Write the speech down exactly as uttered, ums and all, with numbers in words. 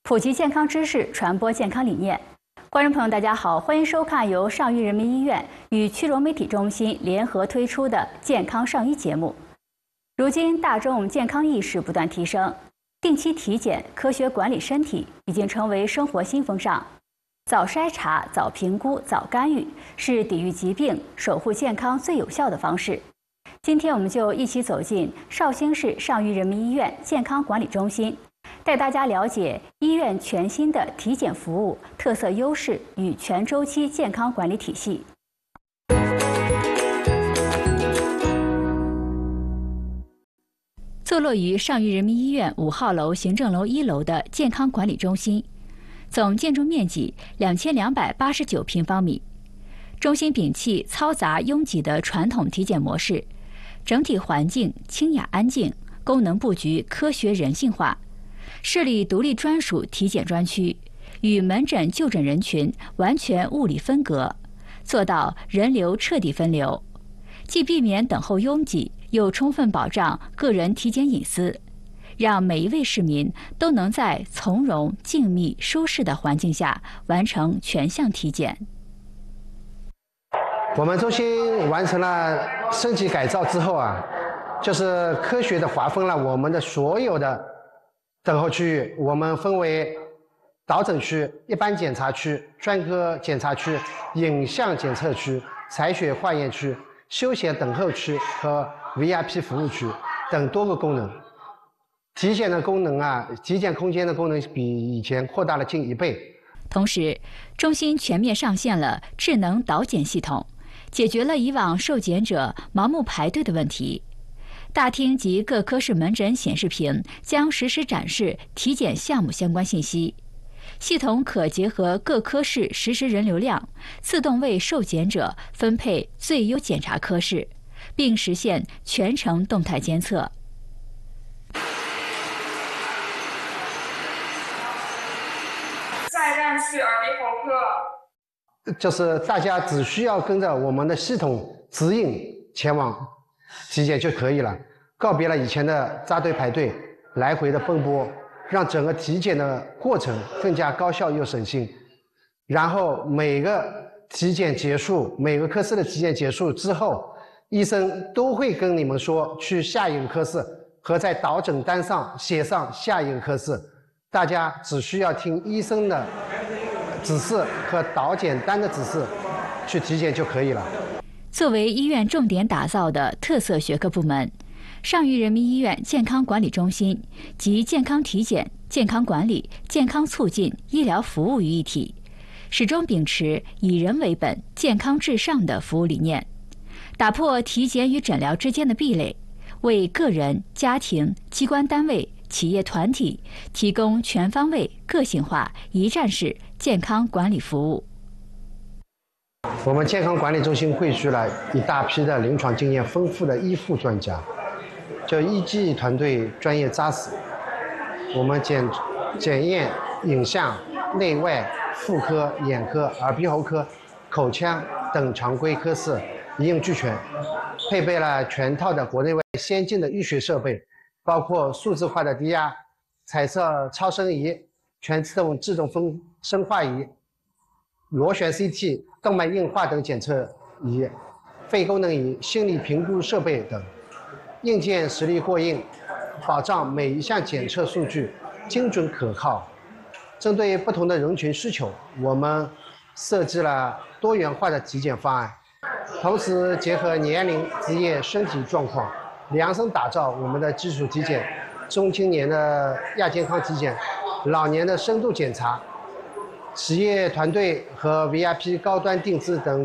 普及健康知识，传播健康理念。观众朋友，大家好，欢迎收看由上虞人民医院与曲柔媒体中心联合推出的《健康上医》节目。如今，大众健康意识不断提升，定期体检、科学管理身体已经成为生活新风尚。早筛查、早评估、早干预是抵御疾病、守护健康最有效的方式。今天，我们就一起走进绍兴市上虞人民医院健康管理中心。 带大家了解医院全新的体检服务特色优势与全周期健康管理体系。坐落于上虞人民医院五号楼行政楼一楼的健康管理中心，总建筑面积两千两百八十九平方米。中心摒弃嘈杂拥挤的传统体检模式，整体环境清雅安静，功能布局科学人性化。 设立独立专属体检专区，与门诊就诊人群完全物理分隔，做到人流彻底分流，既避免等候拥挤，又充分保障个人体检隐私，让每一位市民都能在从容、静谧、舒适的环境下完成全项体检。 我们中心完成了升级改造之后啊，就是科学的划分了我们的所有的 等候区域，我们分为导诊区、一般检查区、专科检查区、影像检测区、采血化验区、休闲等候区和 V I P 服务区等多个功能。体检的功能啊，体检空间的功能比以前扩大了近一倍。 同时，中心全面上线了智能导检系统，解决了以往受检者盲目排队的问题。 大厅及各科室门诊显示屏将实时展示体检项目相关信息，系统可结合各科室实时人流量，自动为受检者分配最优检查科室，并实现全程动态监测。 下一站是耳鼻喉科， 就是大家只需要跟着我们的系统指引前往 体检就可以了，告别了以前的扎堆排队、来回的奔波，让整个体检的过程更加高效又省心。然后每个体检结束，每个科室的体检结束之后，医生都会跟你们说去下一个科室，和在导诊单上写上下一个科室。大家只需要听医生的指示和导检单的指示去体检就可以了。 作为医院重点打造的特色学科部门，上虞人民医院健康管理中心集健康体检、健康管理、健康促进、医疗服务于一体，始终秉持以人为本、健康至上的服务理念，打破体检与诊疗之间的壁垒，为个人、家庭、机关单位、企业团体提供全方位、个性化、一站式健康管理服务。 我们健康管理中心汇聚了一大批的临床经验丰富的医护专家，就医技团队专业扎实。我们检检验、影像、内外、妇科、眼科、耳鼻喉科、口腔等常规科室一应俱全，配备了全套的国内外先进的医学设备，包括数字化的低压、彩色超声仪、全自动自动分生化仪、螺旋 C T、 动脉硬化等检测仪、肺功能仪、心理评估设备等，硬件实力过硬，保障每一项检测数据精准可靠。针对不同的人群需求，我们设计了多元化的体检方案，同时结合年龄、职业、身体状况，量身打造我们的基础体检、中青年的亚健康体检、老年的深度检查。 企业团队和 V I P 高端定制等